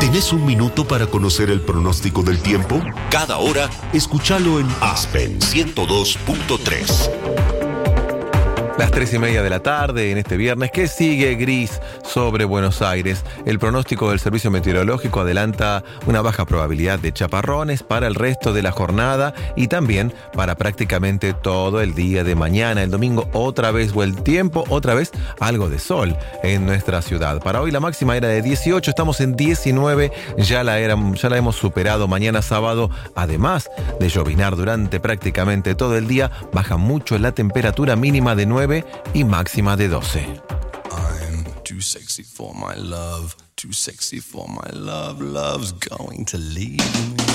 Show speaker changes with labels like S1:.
S1: ¿Tenés un minuto para conocer el pronóstico del tiempo? Cada hora, escúchalo en Aspen 102.3.
S2: Las 3:30 de la tarde en este viernes que sigue gris sobre Buenos Aires. El pronóstico del Servicio Meteorológico adelanta una baja probabilidad de chaparrones para el resto de la jornada y también para prácticamente todo el día de mañana. El domingo otra vez buen tiempo, otra vez algo de sol en nuestra ciudad. Para hoy la máxima era de 18, estamos en 19, ya la hemos superado. Mañana sábado, además de lloviznar durante prácticamente todo el día, baja mucho la temperatura, mínima de 9 y máxima de 12.
S3: I'm too sexy for my love, too sexy for my love, love's going to leave me.